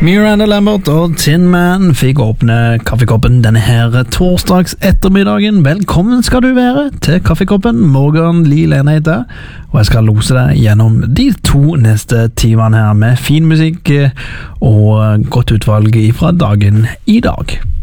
Miranda Lambert og Tin Man fikk åpne kaffekoppen denne her torsdags ettermiddagen. Velkommen skal du være til kaffekoppen. Morgan Lee Lene heter, og jeg skal lose deg gjennom de 2 neste timene her med fin musikk og godt utvalg fra dagen i dag.